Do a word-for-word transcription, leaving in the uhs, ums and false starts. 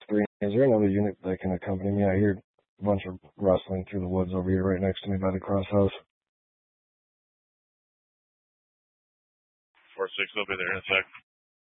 Three. Is there another unit that can accompany me? I hear a bunch of rustling through the woods over here right next to me by the cross house. four six will be there in a sec.